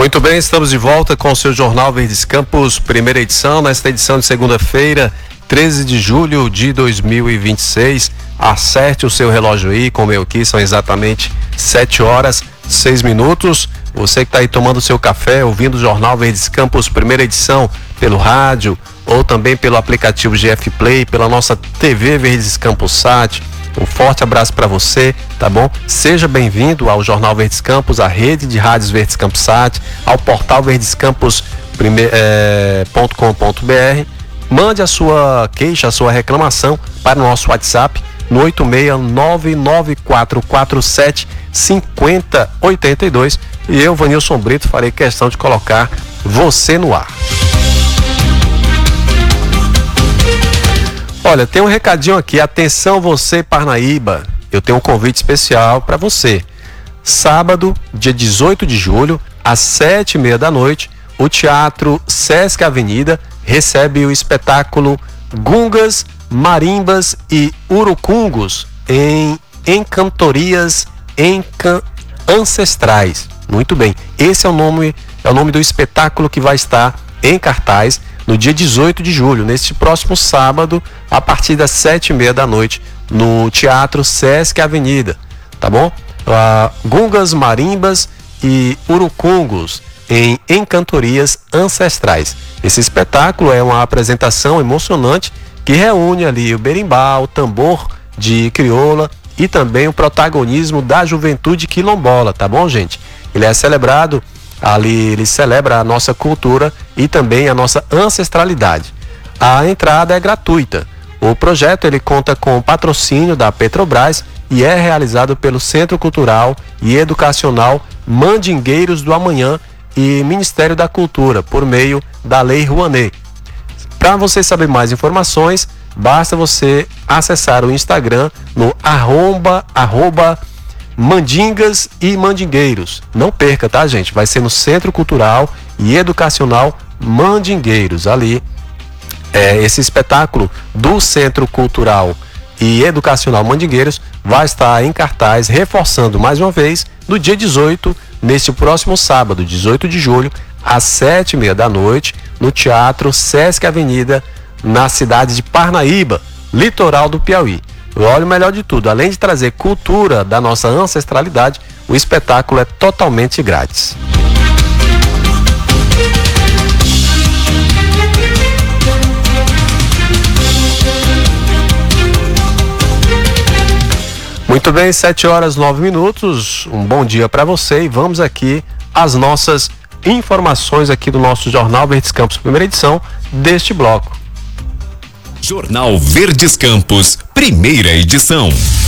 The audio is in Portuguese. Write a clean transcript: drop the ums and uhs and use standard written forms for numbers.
Muito bem, estamos de volta com o seu Jornal Verdes Campos, primeira edição, nesta edição de segunda-feira, 13 de julho de 2026. Acerte o seu relógio aí, como eu aqui, são exatamente 7h06. Você que está aí tomando o seu café, ouvindo o Jornal Verdes Campos, primeira edição, pelo rádio ou também pelo aplicativo GF Play, pela nossa TV Verdes Campos Sat. Um forte abraço para você, tá bom? Seja bem-vindo ao Jornal Verdes Campos, à rede de rádios Verdes Campos Sat, ao portal verdescampos.com.br. Mande a sua queixa, a sua reclamação para o nosso WhatsApp no 86994475082 e eu, Vanilson Brito, farei questão de colocar você no ar. Olha, tem um recadinho aqui, atenção você Parnaíba, eu tenho um convite especial para você. Sábado, dia 18 de julho, às 7h30, o Teatro Sesc Avenida recebe o espetáculo Gungas, Marimbas e Urucungos em cantorias ancestrais. Muito bem, esse é o nome do espetáculo que vai estar em cartaz no dia 18 de julho, neste próximo sábado, a partir das 7h30, no Teatro Sesc Avenida, tá bom? Gungas, Marimbas e Urucungos em cantorias ancestrais. Esse espetáculo é uma apresentação emocionante que reúne ali o berimbau, o tambor de crioula e também o protagonismo da juventude quilombola, tá bom, gente? Ele é celebrado ali, ele celebra a nossa cultura e também a nossa ancestralidade. A entrada é gratuita. O projeto ele conta com o patrocínio da Petrobras e é realizado pelo Centro Cultural e Educacional Mandingueiros do Amanhã e Ministério da Cultura, por meio da Lei Rouanet. Para você saber mais informações, basta você acessar o Instagram no arroba Mandingas e Mandingueiros. Não perca, tá, gente? Vai ser no Centro Cultural e Educacional Mandingueiros. Ali, esse espetáculo do Centro Cultural e Educacional Mandingueiros vai estar em cartaz, reforçando mais uma vez, no dia 18, neste próximo sábado, 18 de julho, às 7h30, no Teatro Sesc Avenida, na cidade de Parnaíba, litoral do Piauí. Olha, o melhor de tudo, além de trazer cultura da nossa ancestralidade, o espetáculo é totalmente grátis. Muito bem, 7h09, um bom dia para você e vamos aqui às nossas informações aqui do nosso Jornal Verdes Campos, primeira edição deste bloco. Jornal Verdes Campos, primeira edição.